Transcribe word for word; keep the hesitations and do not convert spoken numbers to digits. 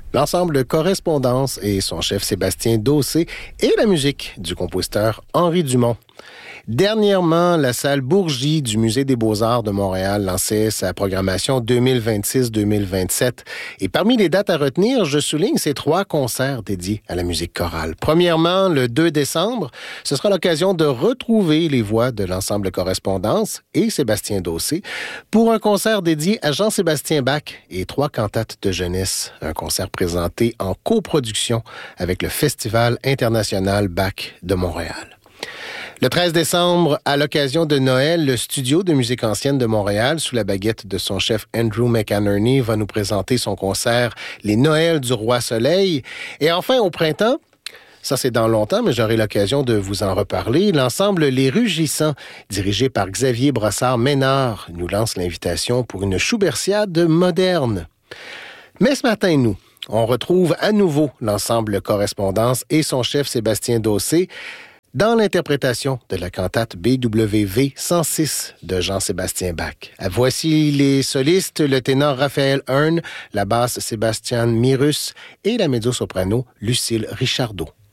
L'ensemble Correspondance et son chef Sébastien Dossé et la musique du compositeur Henri Dumont. Dernièrement, la salle Bourgie du Musée des Beaux-Arts de Montréal lançait sa programmation deux mille vingt-six deux mille vingt-sept. Et parmi les dates à retenir, je souligne ces trois concerts dédiés à la musique chorale. Premièrement, le deux décembre, ce sera l'occasion de retrouver les voix de l'ensemble Correspondance et Sébastien Dossé pour un concert dédié à Jean-Sébastien Bach et trois cantates de jeunesse. Un concert présenté en coproduction avec le Festival international Bach de Montréal. Le treize décembre, à l'occasion de Noël, le Studio de musique ancienne de Montréal, sous la baguette de son chef Andrew McInerney, va nous présenter son concert « Les Noëls du Roi Soleil ». Et enfin, au printemps, ça c'est dans longtemps, mais j'aurai l'occasion de vous en reparler, l'ensemble Les Rugissants, dirigé par Xavier Brossard-Ménard, nous lance l'invitation pour une Schubertiade moderne. Mais ce matin, nous, on retrouve à nouveau l'ensemble Correspondance et son chef Sébastien Dossé dans l'interprétation de la cantate B W V cent six de Jean-Sébastien Bach. Voici les solistes, le ténor Raphaël Hearn, la basse Sébastien Mirus et la mezzo-soprano Lucille Richardot.